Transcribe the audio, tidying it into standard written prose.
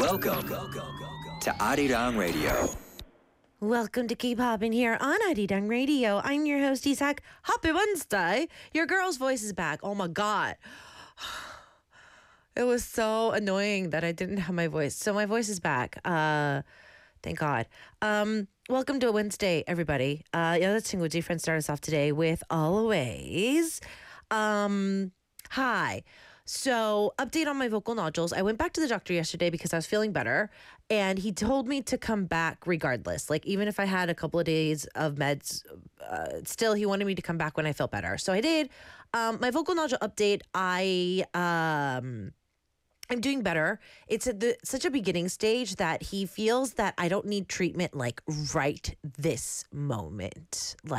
Welcome to Arirang Radio. Welcome to Keep Hopping here on Arirang Radio. I'm your host, Isak. Happy Wednesday. Your girl's voice is back. Oh my God. It was so annoying that I didn't have my voice. So my voice is back. Thank God. Welcome to a Wednesday, everybody. Let's sing with friend start us off today with Always. Hi. So, update on my vocal nodules. I went back to the doctor yesterday because I was feeling better, and he told me to come back regardless. Like, even if I had a couple of days of meds, still, he wanted me to come back when I felt better. So I did. My vocal nodule update, I'm doing better. It's at such a beginning stage that he feels that I don't need treatment, like, right this moment. Like,